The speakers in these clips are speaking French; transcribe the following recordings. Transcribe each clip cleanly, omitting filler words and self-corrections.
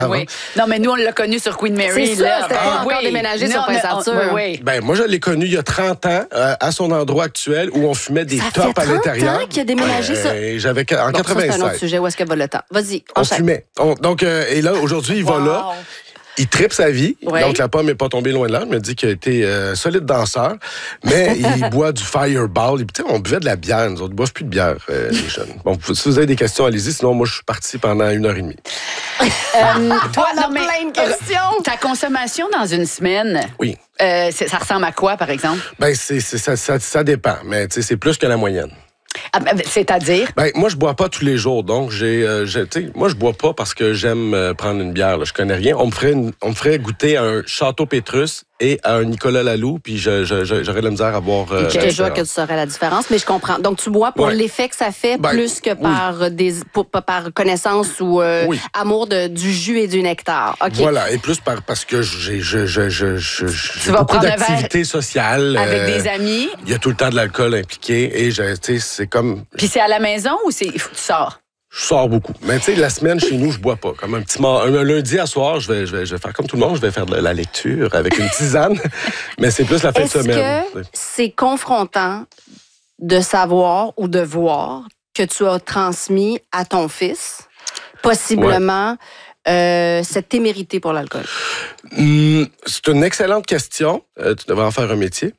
Oui. Non, mais nous, on l'a connu sur Queen Mary. C'est ça, c'était pas encore déménagé sur Prince-Arthur. Oui. Ben, moi, je l'ai connu il y a 30 ans, à son endroit actuel, où on fumait des tops à l'intérieur. Ça fait 30 ans qu'il a déménagé ça. J'avais en 96. Ça, c'est un autre sujet. Où est-ce que va le temps? Vas-y, on fumait. Donc, et là, aujourd'hui, il va là. Il tripe sa vie, donc la pomme n'est pas tombée loin de là. Il me dit qu'il a été solide danseur, mais il boit du Fireball. On buvait de la bière, nous autres. Ils ne boivent plus de bière, les jeunes. Bon, si vous avez des questions, allez-y. Sinon, moi, je suis parti pendant 1h30. Toi, on a plein de questions. Ta consommation dans une semaine, oui. Ça ressemble à quoi, par exemple? Ben, ça dépend, mais c'est plus que la moyenne. C'est-à-dire? Ben, moi, je bois pas tous les jours, donc moi, je bois pas parce que j'aime prendre une bière. Là. Je connais rien. On me ferait goûter à un Château Pétrus et à un Nicolas Laloux, puis j'aurais de la misère à boire. Je te jure que tu saurais la différence, mais je comprends. Donc, tu bois pour l'effet que ça fait plus que par connaissance ou amour du jus et du nectar. Okay. Voilà, et plus parce que j'ai beaucoup d'activités sociales. Avec des amis. Il y a tout le temps de l'alcool impliqué, et c'est comme... Puis c'est à la maison ou il faut que tu sors? Je sors beaucoup. Mais tu sais, la semaine, chez nous, je bois pas. Comme un lundi à soir, je vais faire comme tout le monde, je vais faire de la lecture avec une tisane. Mais c'est plus la fin de semaine. Est-ce que c'est confrontant de savoir ou de voir que tu as transmis à ton fils, possiblement, cette témérité pour l'alcool? C'est une excellente question. Tu devrais en faire un métier.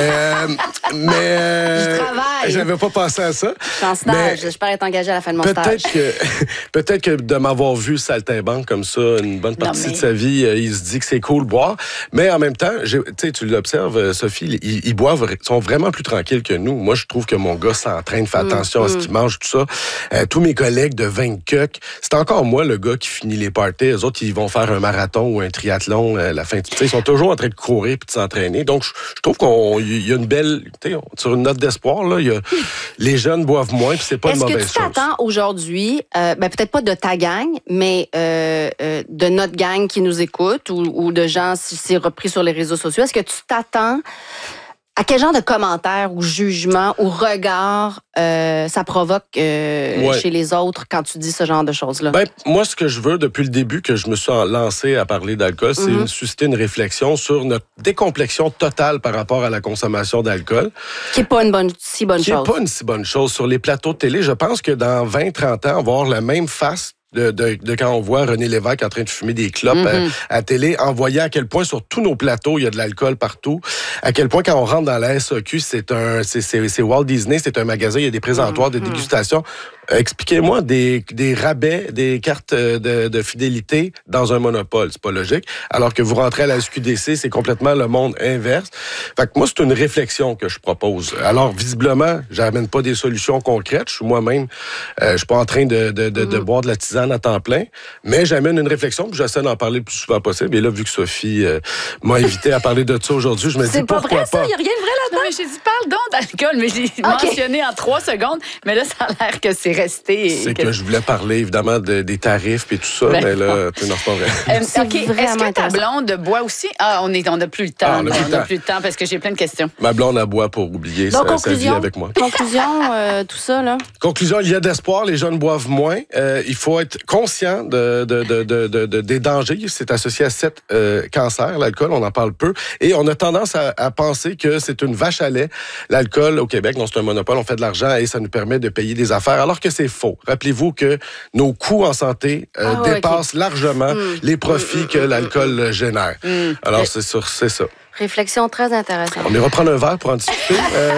Mais je travaille. J'avais pas pensé à ça. Je suis en stage. J'espère être engagé à la fin de mon stage. Peut-être que de m'avoir vu saltimbanque comme ça une bonne partie de sa vie, il se dit que c'est cool boire. Mais en même temps, tu l'observes, Sophie, ils boivent, sont vraiment plus tranquilles que nous. Moi, je trouve que mon gars s'entraîne, fait attention à ce qu'il mange, tout ça. Tous mes collègues de 20 cucs, c'est encore moi le gars qui finit les parties. Eux autres, ils vont faire un marathon ou un triathlon à la fin. Ils sont toujours en train de courir puis de s'entraîner. Donc, je trouve qu'il y a une belle... Sur une note d'espoir, là, les jeunes boivent moins puis c'est pas une mauvaise chose. Est-ce que tu t'attends aujourd'hui, peut-être pas de ta gang, mais de notre gang qui nous écoute ou de gens, si c'est repris sur les réseaux sociaux, est-ce que tu t'attends à quel genre de commentaires ou jugements ou regards ça provoque chez les autres quand tu dis ce genre de choses-là? Ben, moi, ce que je veux depuis le début que je me suis lancé à parler d'alcool, c'est susciter une réflexion sur notre décomplexion totale par rapport à la consommation d'alcool. Qui n'est pas une si bonne chose. Qui n'est pas une si bonne chose. Sur les plateaux de télé, je pense que dans 20-30 ans, on va avoir la même face de quand on voit René Lévesque en train de fumer des clopes à télé, en voyant à quel point sur tous nos plateaux, il y a de l'alcool partout, à quel point quand on rentre dans la SAQ, c'est Walt Disney, c'est un magasin, il y a des présentoirs, des dégustations. Expliquez-moi des rabais, des cartes de fidélité dans un monopole. C'est pas logique. Alors que vous rentrez à la SQDC, c'est complètement le monde inverse. Fait que moi, c'est une réflexion que je propose. Alors, visiblement, j'amène pas des solutions concrètes. Je suis moi-même, je suis pas en train de boire de la tisane à temps plein, mais j'amène une réflexion puis j'essaie d'en parler le plus souvent possible. Et là, vu que Sophie m'a invité à parler de ça aujourd'hui, je me dis pourquoi pas. C'est pas vrai, ça? Il n'y a rien de vrai là-dedans? Non, mais j'ai dit, parle donc d'alcool, mais j'ai mentionné en 3 secondes, mais là, ça a l'air que c'est resté. C'est que je voulais parler, évidemment, des tarifs et tout ça, mais là, c'est pas vrai. Est-ce que ta blonde boit aussi? Ah, on n'a plus le temps. On n'a plus le temps parce que j'ai plein de questions. Ma blonde, elle boit pour oublier sa vie avec moi. Conclusion, tout ça, là? Conclusion, il y a d'espoir, les jeunes boivent moins. Il faut être conscient des dangers. C'est associé à 7 cancers, l'alcool, on en parle peu. Et on a tendance à penser que c'est une vache à lait. L'alcool, au Québec, non, c'est un monopole, on fait de l'argent et ça nous permet de payer des affaires, alors que c'est faux. Rappelez-vous que nos coûts en santé dépassent largement les profits que l'alcool génère. Alors, c'est ça. Réflexion très intéressante. On ira prendre un verre pour en discuter.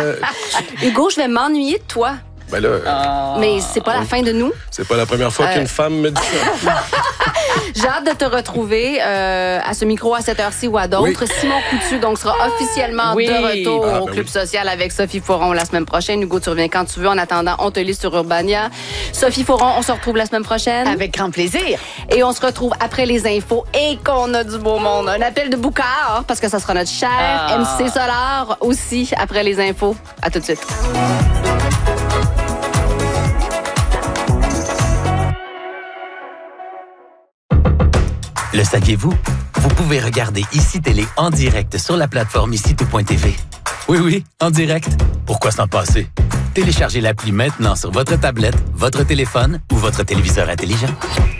Hugo, je vais m'ennuyer de toi. Ben là, mais c'est pas la fin de nous. C'est pas la première fois qu'une femme me dit ça. J'ai hâte de te retrouver à ce micro à cette heure-ci ou à d'autres. Simon Coutu donc sera officiellement de retour au Club Social avec Sophie Foron la semaine prochaine. Hugo, tu reviens quand tu veux. En attendant, on te lit sur Urbania. Sophie Foron, on se retrouve la semaine prochaine. Avec grand plaisir. Et on se retrouve après les infos et qu'on a du beau monde. Un appel de Boucard, parce que ça sera notre cher MC Solar aussi après les infos. À tout de suite. Le saviez-vous? Vous pouvez regarder ICI Télé en direct sur la plateforme ICI.tv. Oui, en direct. Pourquoi s'en passer? Téléchargez l'appli maintenant sur votre tablette, votre téléphone ou votre téléviseur intelligent.